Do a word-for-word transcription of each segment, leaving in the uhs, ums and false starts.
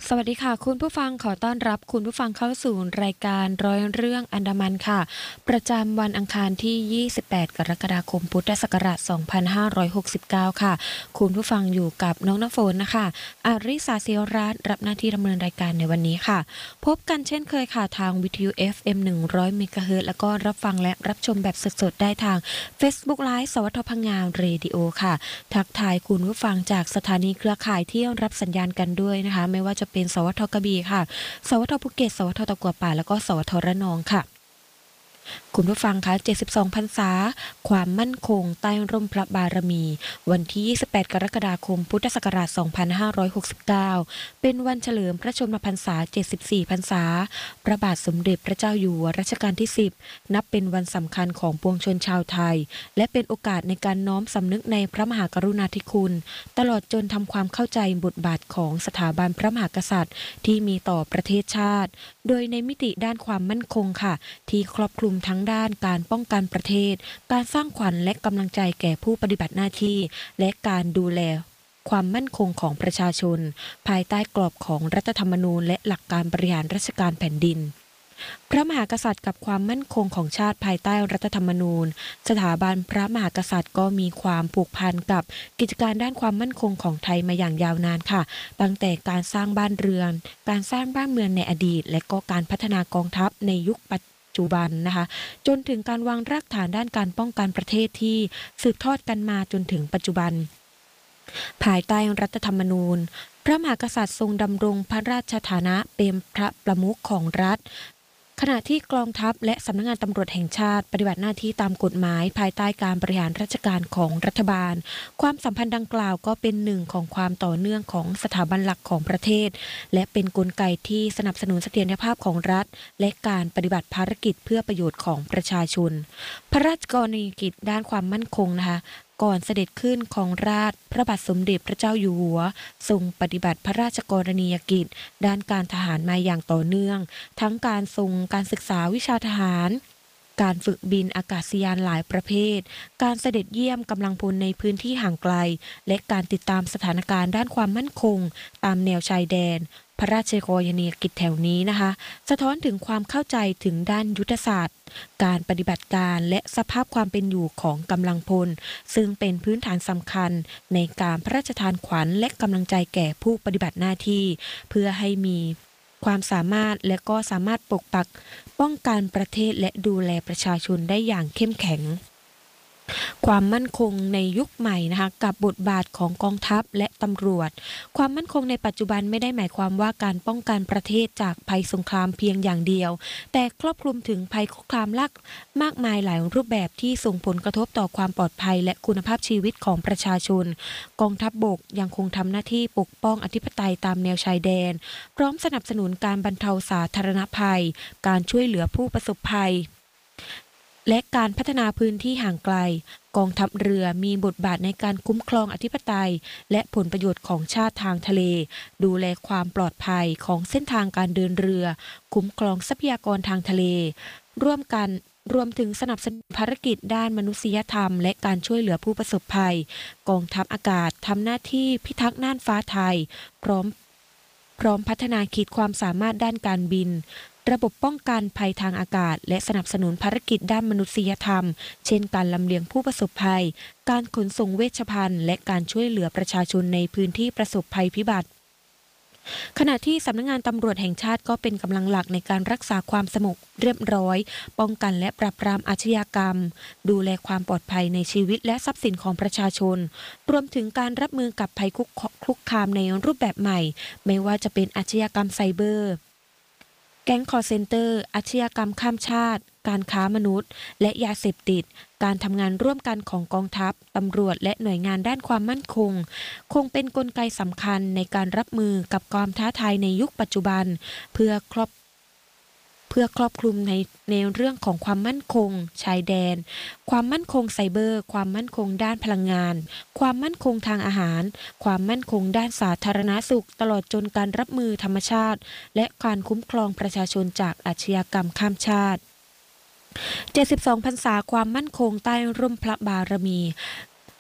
สวัสดีค่ะคุณผู้ฟังขอต้อนรับคุณผู้ฟังเข้าสู่รายการร้อยเรื่องอันดามันค่ะประจำวันอังคารที่ยี่สิบแปดกรกฎาคมพุทธศักราชสองพันห้าร้อยหกสิบเก้าค่ะคุณผู้ฟังอยู่กับน้องน้ำฝนนะคะอาริสาเซียรัตน์รับหน้าที่ดำเนินรายการในวันนี้ค่ะพบกันเช่นเคยค่ะทางวิทยุ เอฟ เอ็ม หนึ่งร้อยเมกะเฮิรตซ์แล้วก็รับฟังและรับชมแบบสดๆได้ทาง Facebook Live สวท พังงาเรดิโอค่ะทักทายคุณผู้ฟังจากสถานีเครือข่ายที่รับสัญญาณกันด้วยนะคะไม่ว่าจะเป็นสวทกระบี่ค่ะสวทภูเก็ตสวทตะกัวป่าแล้วก็สวทระนองค่ะคุณผู้ฟังคะเจ็ดสิบสองพรรษาความมั่นคงใต้ร่มพระบารมีวันที่ยี่สิบแปดกรกฎาคมพุทธศักราชสองพันห้าร้อยหกสิบเก้าเป็นวันเฉลิมพระชนมพรรษาเจ็ดสิบสี่พรรษาพระบาทสมเด็จพระเจ้าอยู่หัวรัชกาลที่สิบนับเป็นวันสำคัญของปวงชนชาวไทยและเป็นโอกาสในการน้อมสำนึกในพระมหากรุณาธิคุณตลอดจนทำความเข้าใจบทบาทของสถาบันพระมหากษัตริย์ที่มีต่อประเทศชาติโดยในมิติด้านความมั่นคงค่ะที่ครอบคลุมทั้งด้านการป้องกันประเทศการสร้างขวัญและกำลังใจแก่ผู้ปฏิบัติหน้าที่และการดูแลความมั่นคงของประชาชนภายใต้กรอบของรัฐธรรมนูญและหลักการบริหารราชการแผ่นดินพระมหากษัตริย์กับความมั่นคงของชาติภายใต้รัฐธรรมนูญสถาบันพระมหากษัตริย์ก็มีความผูกพันกับกิจการด้านความมั่นคงของไทยมาอย่างยาวนานค่ะตั้งแต่การสร้างบ้านเรือนการสร้างบ้านเมืองในอดีตและก็การพัฒนากองทัพในยุคปัจจุบันนะคะจนถึงการวางรากฐานด้านการป้องกันประเทศที่สืบทอดกันมาจนถึงปัจจุบันภายใต้รัฐธรรมนูญพระมหากษัตริย์ทรงดำรงพระราชฐานะเป็นพระประมุขของรัฐขณะที่กองทัพและสำนักงานตำรวจแห่งชาติปฏิบัติหน้าที่ตามกฎหมายภายใต้การบริหารราชการของรัฐบาลความสัมพันธ์ดังกล่าวก็เป็นหนึ่งของความต่อเนื่องของสถาบันหลักของประเทศและเป็นกลไกที่สนับสนุนเสถียรภาพของรัฐและการปฏิบัติภารกิจเพื่อประโยชน์ของประชาชนพระราชกรณียกิจด้านความมั่นคงนะคะก่อนเสด็จขึ้นของราชพระบาทสมเด็จพระเจ้าอยู่หัวทรงปฏิบัติพระราชกรณียกิจด้านการทหารมาอย่างต่อเนื่องทั้งการทรงการศึกษาวิชาทหารการฝึกบินอากาศยานหลายประเภทการเสด็จเยี่ยมกำลังพลในพื้นที่ห่างไกลและการติดตามสถานการณ์ด้านความมั่นคงตามแนวชายแดนพระราชกรณียกิจแถวนี้นะคะสะท้อนถึงความเข้าใจถึงด้านยุทธศาสตร์การปฏิบัติการและสภาพความเป็นอยู่ของกำลังพลซึ่งเป็นพื้นฐานสำคัญในการพระราชทานขวัญและกำลังใจแก่ผู้ปฏิบัติหน้าที่เพื่อให้มีความสามารถและก็สามารถปกปักป้องกันประเทศและดูแลประชาชนได้อย่างเข้มแข็งความมั่นคงในยุคใหม่นะคะกับบทบาทของกองทัพและตำรวจความมั่นคงในปัจจุบันไม่ได้หมายความว่าการป้องกันประเทศจากภัยสงครามเพียงอย่างเดียวแต่ครอบคลุมถึงภัยคุกคามลักมากมายหลายรูปแบบที่ส่งผลกระทบต่อความปลอดภัยและคุณภาพชีวิตของประชาชนกองทัพบกยังคงทำหน้าที่ปกป้องอธิปไตยตามแนวชายแดนพร้อมสนับสนุนการบรรเทาสาธารณภัยการช่วยเหลือผู้ประสบภัยและการพัฒนาพื้นที่ห่างไกลกองทัพเรือมีบทบาทในการคุ้มครองอธิปไตยและผลประโยชน์ของชาติทางทะเลดูแลความปลอดภัยของเส้นทางการเดินเรือคุ้มครองทรัพยากรทางทะเลร่วมกันรวมถึงสนับสนุนภารกิจด้านมนุษยธรรมและการช่วยเหลือผู้ประสบภัยกองทัพอากาศทำหน้าที่พิทักษ์น่านฟ้าไทยพร้อมพร้อมพัฒนาขีดความสามารถด้านการบินระบบป้องกันภัยทางอากาศและสนับสนุนภารกิจด้านมนุษยธรรมเช่นการลำเลียงผู้ประสบภัยการขนส่งเวชภัณฑ์และการช่วยเหลือประชาชนในพื้นที่ประสบภัยพิบัติขณะที่สำนักงานตำรวจแห่งชาติก็เป็นกำลังหลักในการรักษาความสงบเรียบร้อยป้องกันและปราบปรามอาชญากรรมดูแลความปลอดภัยในชีวิตและทรัพย์สินของประชาชนรวมถึงการรับมือกับภัยคุกคามในรูปแบบใหม่ไม่ว่าจะเป็นอาชญากรรมไซเบอร์แก๊งคอลเซ็นเตอร์อาชญากรรมข้ามชาติการค้ามนุษย์และยาเสพติดการทำงานร่วมกันของกองทัพตำรวจและหน่วยงานด้านความมั่นคงคงเป็นกลไกสำคัญในการรับมือกับความท้าทายในยุคปัจจุบันเพื่อครอบเพื่อครอบคลุมในในเรื่องของความมั่นคงชายแดนความมั่นคงไซเบอร์ความมั่นคงด้านพลังงานความมั่นคงทางอาหารความมั่นคงด้านสาธารณสุขตลอดจนการรับมือธรรมชาติและการคุ้มครองประชาชนจากอาชญากรรมข้ามชาติเจ็ดสิบสองพรรษาความมั่นคงใต้ร่มพระบารมี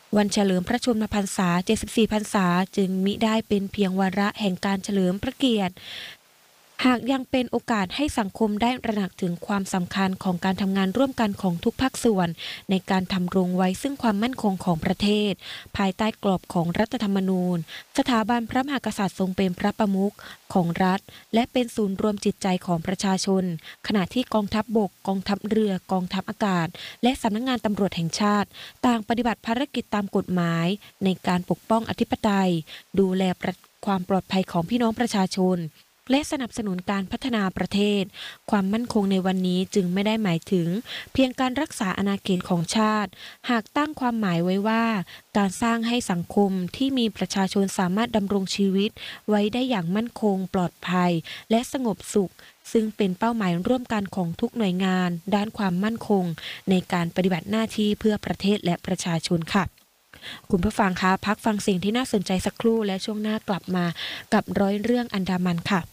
วันเฉลิมพระชนมพรรษาเจ็ดสิบสี่พรรษาจึงมิได้เป็นเพียงวาระแห่งการเฉลิมพระเกียรติหากยังเป็นโอกาสให้สังคมได้ตระหนักถึงความสำคัญของการทำงานร่วมกันของทุกภาคส่วนในการทำรงไว้ซึ่งความมั่นคงของประเทศภายใต้กรอบของรัฐธรรมนูญสถาบันพระมหากษัตริย์ทรงเป็นพระประมุขของรัฐและเป็นศูนย์รวมจิตใจของประชาชนขณะที่กองทัพบกกองทัพเรือกองทัพอากาศและสำนักงานตำรวจแห่งชาติต่างปฏิบัติภารกิจตามกฎหมายในการปกป้องอธิปไตยดูแลความปลอดภัยของพี่น้องประชาชนและสนับสนุนการพัฒนาประเทศความมั่นคงในวันนี้จึงไม่ได้หมายถึงเพียงการรักษาอาณาเขตของชาติหากตั้งความหมายไว้ว่าการสร้างให้สังคมที่มีประชาชนสามารถดำรงชีวิตไว้ได้อย่างมั่นคงปลอดภัยและสงบสุขซึ่งเป็นเป้าหมายร่วมกันของทุกหน่วยงานด้านความมั่นคงในการปฏิบัติหน้าที่เพื่อประเทศและประชาชนค่ะคุณผู้ฟังคะพักฟังสิ่งที่น่าสนใจสักครู่และช่วงหน้ากลับมากับร้อยเรื่องอันดามันค่ะ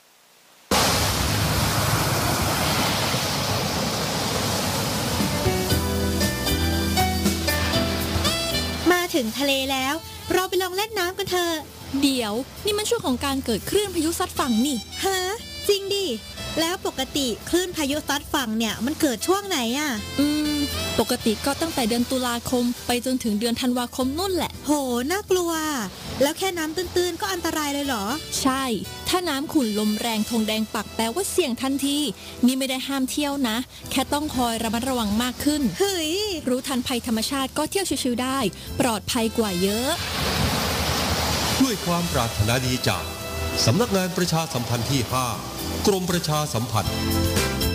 มาถึงทะเลแล้วเราไปลองเล่นน้ำกันเถอะเดี๋ยวนี่มันช่วงของการเกิดคลื่นพายุซัดฝั่งนี่ฮะจริงดิแล้วปกติคลื่นพายุซัดฝั่งเนี่ยมันเกิดช่วงไหนอ่ะอืมปกติก็ตั้งแต่เดือนตุลาคมไปจนถึงเดือนธันวาคมนู่นแหละโหน่ากลัวแล้วแค่น้ำตื้นๆก็อันตรายเลยเหรอใช่ถ้าน้ำขุ่นลมแรงธงแดงปักแปลว่าเสี่ยงทันทีนี่ไม่ได้ห้ามเที่ยวนะแค่ต้องคอยระมัดระวังมากขึ้นเฮ้ยรู้ทันภัยธรรมชาติก็เที่ยวชิวๆได้ปลอดภัยกว่าเยอะด้วยความปรารถนาดีจากสำนักงานประชาสัมพันธ์ที่ห้ากรมประชาสัมพันธ์